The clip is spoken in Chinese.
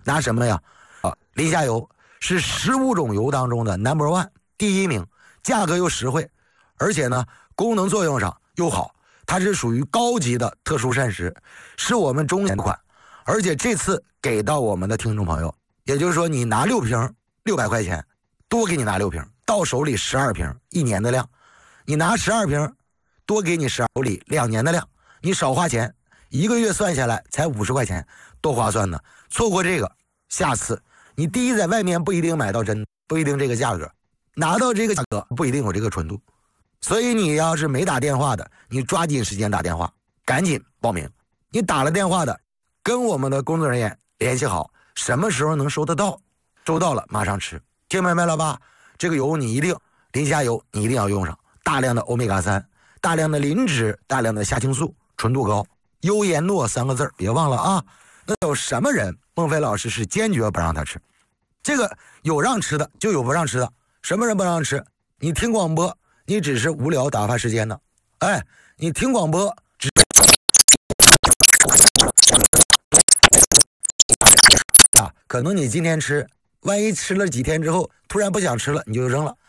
拿什么呀？磷虾油是15种油当中的 No.1 第1名，价格又实惠，而且呢功能作用上又好，它是属于高级的特殊膳食，是我们中款，而且这次给到我们的听众朋友，也就是说你拿6瓶600块钱，多给你拿6瓶，到手里12瓶，1年的量，你拿12瓶，多给你12里2年的量，你少花钱，1个月算下来才50块钱，多划算呢！错过这个，下次你第一在外面不一定买到真，不一定这个价格，拿到这个价格不一定有这个纯度，所以你要是没打电话的，你抓紧时间打电话，赶紧报名。你打了电话的，跟我们的工作人员联系好，什么时候能收得到，收到了马上吃，听明白了吧？这个油你一定，磷虾油你一定要用上，大量的欧米伽3，大量的磷脂，大量的虾青素，纯度高，优颜诺3个字别忘了啊。那有什么人孟非老师是坚决不让他吃？这个有让吃的，就有不让吃的。什么人不让吃？你听广播，你只是无聊打发时间呢。哎，你听广播可能你今天吃，万一吃了几天之后突然不想吃了，你就扔了。